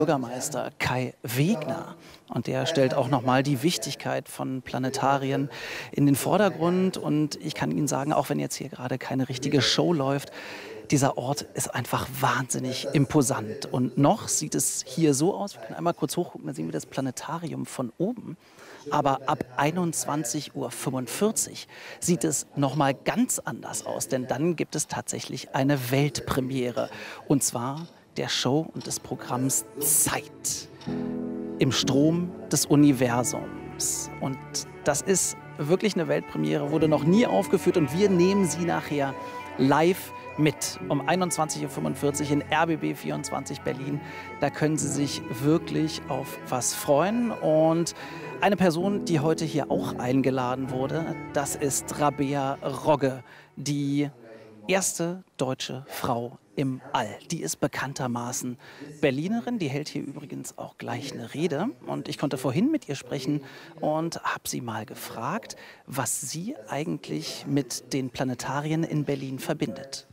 Bürgermeister Kai Wegner. Und der stellt auch nochmal die Wichtigkeit von Planetarien in den Vordergrund. Und ich kann Ihnen sagen, auch wenn jetzt hier gerade keine richtige Show läuft, dieser Ort ist einfach wahnsinnig imposant. Und noch sieht es hier so aus, wir können einmal kurz hochgucken, dann sehen wir das Planetarium von oben. Aber ab 21:45 Uhr sieht es nochmal ganz anders aus, denn dann gibt es tatsächlich eine Weltpremiere. Und zwar der Show und des Programms Zeit im Strom des Universums. Und das ist wirklich eine Weltpremiere, wurde noch nie aufgeführt und wir nehmen Sie nachher live mit um 21:45 Uhr in RBB 24 Berlin. Da können Sie sich wirklich auf was freuen. Und eine Person, die heute hier auch eingeladen wurde, das ist Rabea Rogge, die erste deutsche Frau im All. Die ist bekanntermaßen Berlinerin, die hält hier übrigens auch gleich eine Rede. Und ich konnte vorhin mit ihr sprechen und habe sie mal gefragt, was sie eigentlich mit den Planetarien in Berlin verbindet.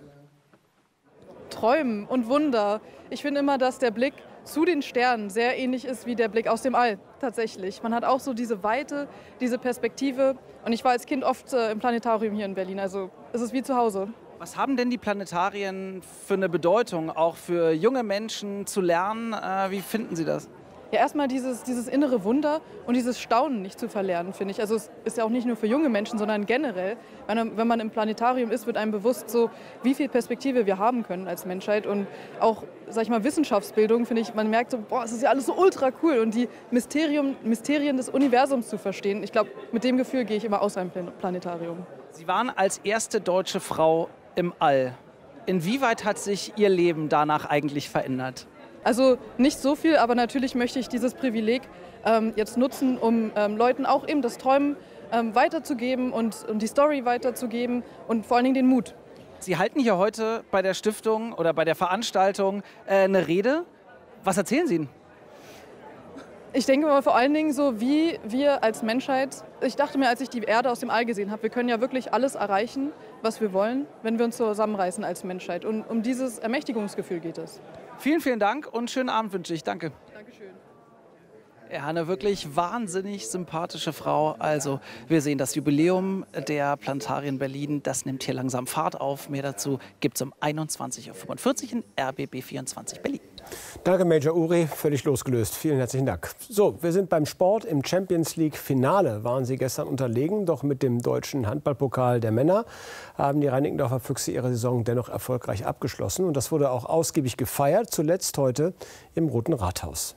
Träumen und Wunder. Ich finde immer, dass der Blick zu den Sternen sehr ähnlich ist wie der Blick aus dem All, tatsächlich. Man hat auch so diese Weite, diese Perspektive. Und ich war als Kind oft im Planetarium hier in Berlin, also es ist wie zu Hause. Was haben denn die Planetarien für eine Bedeutung, auch für junge Menschen zu lernen? Wie finden Sie das? Ja, erstmal dieses innere Wunder und dieses Staunen nicht zu verlernen, finde ich. Also es ist ja auch nicht nur für junge Menschen, sondern generell. Wenn man im Planetarium ist, wird einem bewusst, so, wie viel Perspektive wir haben können als Menschheit. Und auch, sag ich mal, Wissenschaftsbildung, finde ich, man merkt so, boah, es ist ja alles so ultra cool. Und die Mysterien des Universums zu verstehen, ich glaube, mit dem Gefühl gehe ich immer aus einem Planetarium. Sie waren als erste deutsche Frau im All. Inwieweit hat sich Ihr Leben danach eigentlich verändert? Also nicht so viel, aber natürlich möchte ich dieses Privileg jetzt nutzen, um Leuten auch eben das Träumen weiterzugeben und die Story weiterzugeben und vor allen Dingen den Mut. Sie halten hier heute bei der Stiftung oder bei der Veranstaltung eine Rede. Was erzählen Sie denn? Ich denke mal vor allen Dingen so, wie wir als Menschheit, ich dachte mir, als ich die Erde aus dem All gesehen habe, wir können ja wirklich alles erreichen, was wir wollen, wenn wir uns zusammenreißen als Menschheit. Und um dieses Ermächtigungsgefühl geht es. Vielen, vielen Dank und schönen Abend wünsche ich. Danke. Dankeschön. Ja, eine wirklich wahnsinnig sympathische Frau. Also wir sehen das Jubiläum der Planetarien Berlin, das nimmt hier langsam Fahrt auf. Mehr dazu gibt es um 21:45 Uhr in RBB 24 Berlin. Danke, Major Uri. Völlig losgelöst. Vielen herzlichen Dank. So, wir sind beim Sport. Im Champions League Finale waren sie gestern unterlegen. Doch mit dem deutschen Handballpokal der Männer haben die Reinickendorfer Füchse ihre Saison dennoch erfolgreich abgeschlossen. Und das wurde auch ausgiebig gefeiert. Zuletzt heute im Roten Rathaus.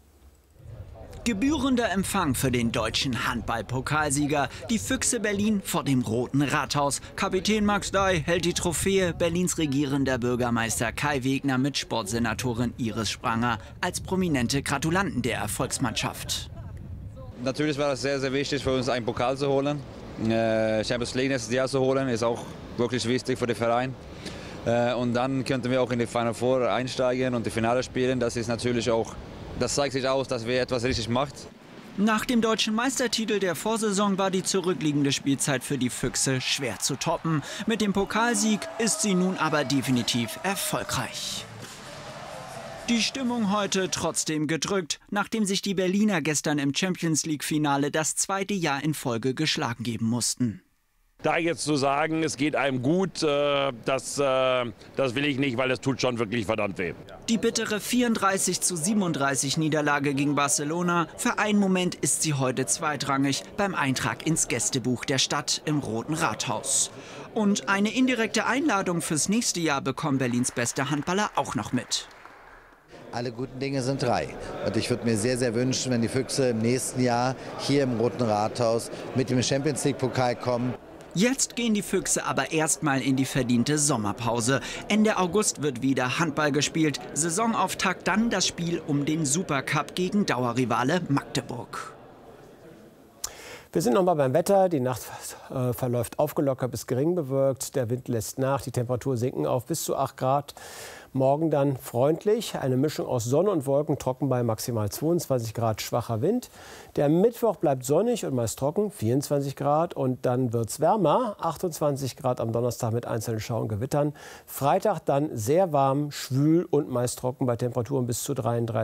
Gebührender Empfang für den deutschen Handball-Pokalsieger. Die Füchse Berlin vor dem Roten Rathaus. Kapitän Max Dey hält die Trophäe. Berlins regierender Bürgermeister Kai Wegner mit Sportsenatorin Iris Spranger als prominente Gratulanten der Erfolgsmannschaft. Natürlich war es sehr, sehr wichtig für uns, einen Pokal zu holen. Champions League nächstes Jahr zu holen, ist auch wirklich wichtig für den Verein. Und dann könnten wir auch in die Final Four einsteigen und die Finale spielen. Das ist natürlich auch, das zeigt sich aus, dass wir etwas richtig machen. Nach dem deutschen Meistertitel der Vorsaison war die zurückliegende Spielzeit für die Füchse schwer zu toppen. Mit dem Pokalsieg ist sie nun aber definitiv erfolgreich. Die Stimmung heute trotzdem gedrückt, nachdem sich die Berliner gestern im Champions-League-Finale das zweite Jahr in Folge geschlagen geben mussten. Da jetzt zu sagen, es geht einem gut, das will ich nicht, weil das tut schon wirklich verdammt weh. Die bittere 34:37 Niederlage gegen Barcelona. Für einen Moment ist sie heute zweitrangig beim Eintrag ins Gästebuch der Stadt im Roten Rathaus. Und eine indirekte Einladung fürs nächste Jahr bekommen Berlins beste Handballer auch noch mit. Alle guten Dinge sind drei. Und ich würde mir sehr, sehr wünschen, wenn die Füchse im nächsten Jahr hier im Roten Rathaus mit dem Champions-League-Pokal kommen. Jetzt gehen die Füchse aber erstmal in die verdiente Sommerpause. Ende August wird wieder Handball gespielt. Saisonauftakt dann das Spiel um den Supercup gegen Dauerrivale Magdeburg. Wir sind noch mal beim Wetter. Die Nacht verläuft aufgelockert bis gering bewölkt. Der Wind lässt nach. Die Temperaturen sinken auf bis zu 8 Grad. Morgen dann freundlich, eine Mischung aus Sonne und Wolken, trocken bei maximal 22 Grad, schwacher Wind. Der Mittwoch bleibt sonnig und meist trocken, 24 Grad. Und dann wird es wärmer, 28 Grad am Donnerstag mit einzelnen Schauern und Gewittern. Freitag dann sehr warm, schwül und meist trocken bei Temperaturen bis zu 33